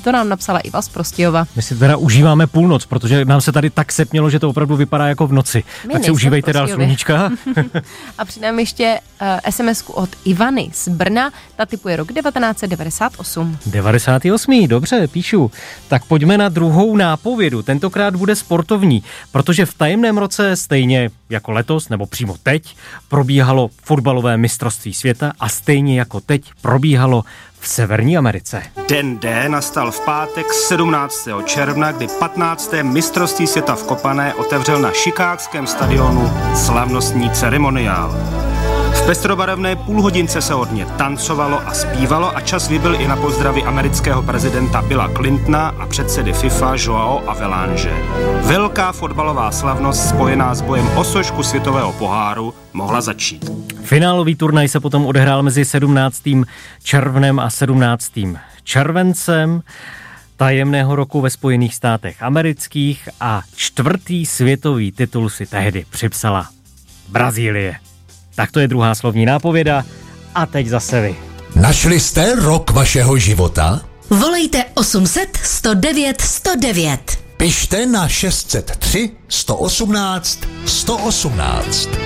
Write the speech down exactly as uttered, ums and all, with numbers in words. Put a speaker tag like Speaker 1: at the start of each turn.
Speaker 1: to nám napsala Iva z Prostějova.
Speaker 2: My si teda užíváme půlnoc, protože nám se tady tak sepnělo, že to opravdu vypadá jako v noci.
Speaker 1: My
Speaker 2: tak si užívejte dál sluníčka.
Speaker 1: A přidám ještě uh, es em esku od Ivany z Brna, ta typuje rok devatenáct set devadesát osm.
Speaker 2: devadesát osm, dobře, píšu. Tak pojďme na druhou nápovědu. Tentokrát bude sportovní, protože v tajemném roce stejně jako letos, nebo přímo teď, probíhalo fotbalové mistrovství světa a stejně jako teď probíhalo v Severní Americe.
Speaker 3: Den D nastal v pátek sedmnáctého června, kdy patnácté mistrovství světa v kopané otevřel na chicagském stadionu slavnostní ceremoniál. V pestrobarevné půlhodince se hodně tancovalo a zpívalo a čas vybyl i na pozdravy amerického prezidenta Billa Clintona a předsedy FIFA Joao Avelange. Velká fotbalová slavnost spojená s bojem o sošku světového poháru mohla začít.
Speaker 2: Finálový turnaj se potom odehrál mezi sedmnáctým červnem a sedmnáctým červencem tajemného roku ve Spojených státech amerických a čtvrtý světový titul si tehdy připsala Brazílie. Tak to je druhá slovní nápověda a teď zase vy.
Speaker 4: Našli jste rok vašeho života?
Speaker 5: Volejte osm set sto devět sto devět.
Speaker 4: Pište na šest set tři sto osmnáct sto osmnáct.